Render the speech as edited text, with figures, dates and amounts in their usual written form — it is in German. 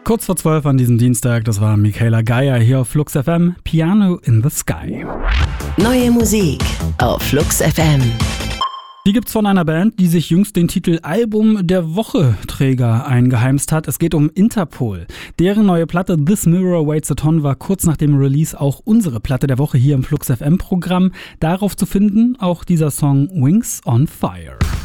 Kurz vor 12 an diesem Dienstag, das war Michaela Geier hier auf Flux FM, Piano in the Sky. Neue Musik auf Flux FM. Die gibt's von einer Band, die sich jüngst den Titel Album der Woche-Träger eingeheimst hat. Es geht um Interpol. Deren neue Platte This Mirror Weighs a Ton war kurz nach dem Release auch unsere Platte der Woche hier im Flux FM Programm. Darauf zu finden auch dieser Song Wings on Fire.